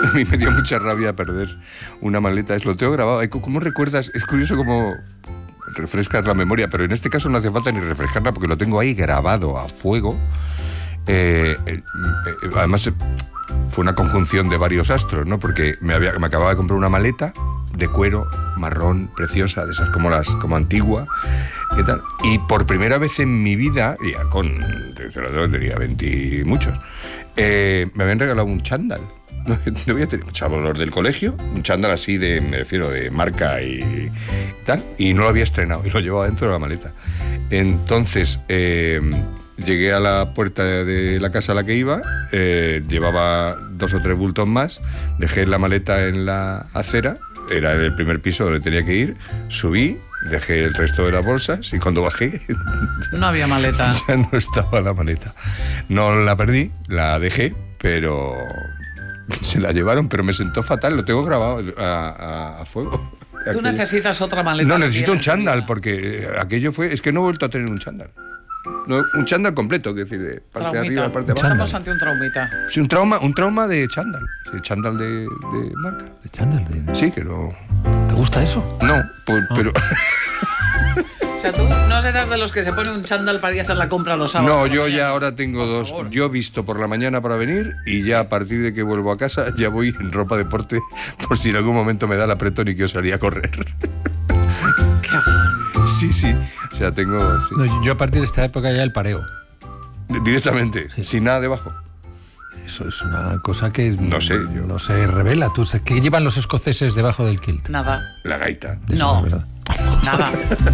A mí me dio mucha rabia perder una maleta. Lo tengo grabado. ¿Cómo recuerdas? Es curioso cómo refrescas la memoria, pero en este caso no hace falta ni refrescarla porque lo tengo ahí grabado a fuego. Además, fue una conjunción de varios astros, ¿no? Porque me acababa de comprar una maleta de cuero marrón, preciosa, de esas como antigua, y tal. Y por primera vez en mi vida, ya tenía 20 y muchos, me habían regalado un chándal. No voy a tener los del colegio, un chándal así me refiero, de marca y tal, y no lo había estrenado, y lo llevaba dentro de la maleta. Entonces, llegué a la puerta de la casa a la que iba, llevaba 2 o 3 bultos más, dejé la maleta en la acera, era en el primer piso donde tenía que ir, subí, dejé el resto de las bolsas y cuando bajé... No había maleta. Ya no estaba la maleta. No la perdí, la dejé, pero... Se la llevaron, pero me sentó fatal, lo tengo grabado a fuego. Tú necesitas otra maleta. No, necesito un chándal, porque aquello fue... Es que no he vuelto a tener un chándal. No, un chándal completo, que decir, de parte de arriba a parte de abajo. Estamos ante un traumita. Sí, un trauma de chándal. Sí, chándal de marca. ¿De chándal? Sí, que no... ¿Te gusta eso? No, pero... O sea, tú no serás de los que se pone un chándal para ir a hacer la compra los sábados. No, yo ya ahora tengo por 2. favor. Yo he visto por la mañana para venir y ya a partir de que vuelvo a casa ya voy en ropa deporte por si en algún momento me da el apretón y quiero salir a correr. Qué afán. Sí. O sea, tengo... Sí. No, yo a partir de esta época ya el pareo. Directamente, Sí. sin nada debajo. Eso es una cosa que No sé, yo... no se revela. ¿Qué llevan los escoceses debajo del kilt? Nada. La gaita. Eso No. es verdad. Nada.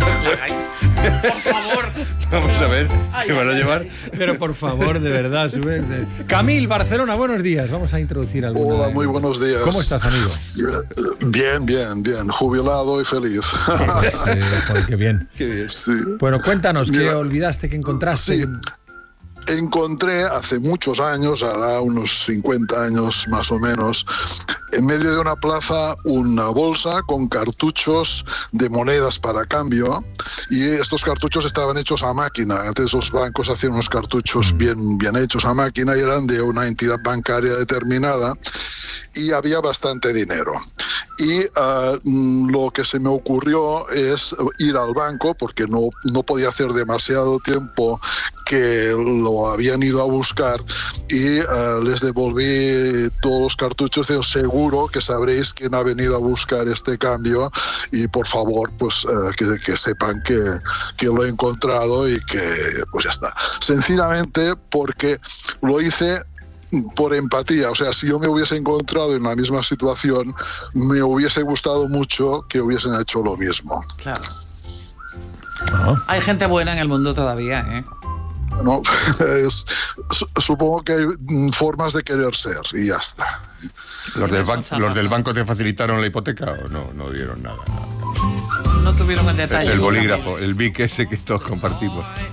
Por favor. Vamos a ver, ¿qué van a llevar? Pero por favor, de verdad, sube. Camil, Barcelona, buenos días. Vamos a introducir alguna. Hola, muy buenos días. ¿Cómo estás, amigo? Bien. Jubilado y feliz. Joder, qué bien. Qué bien. Sí. Bueno, cuéntanos, ¿qué Mira, olvidaste, qué encontraste? Sí. Encontré hace muchos años, hará unos 50 años más o menos, en medio de una plaza una bolsa con cartuchos de monedas para cambio, y estos cartuchos estaban hechos a máquina. Antes los bancos hacían unos cartuchos bien hechos a máquina y eran de una entidad bancaria determinada, y había bastante dinero. Y lo que se me ocurrió es ir al banco, porque no podía hacer demasiado tiempo que lo habían ido a buscar, y les devolví todos los cartuchos. De seguro que sabréis quién ha venido a buscar este cambio, y por favor, pues que sepan que lo he encontrado y que pues ya está. Sencillamente porque lo hice por empatía. O sea, si yo me hubiese encontrado en la misma situación, me hubiese gustado mucho que hubiesen hecho lo mismo. Claro. Hay gente buena en el mundo todavía, ¿eh? No, supongo que hay formas de querer ser y ya está. ¿Los del banco te facilitaron la hipoteca o no dieron nada? No tuvieron el detalle. El bolígrafo, el BIC ese que todos compartimos.